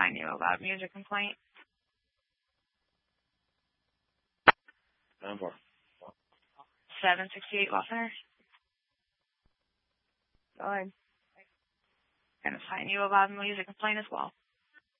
assign you a loud music complaint? Number 768 Law Center. Go ahead. And assign you a loud music complaint as well.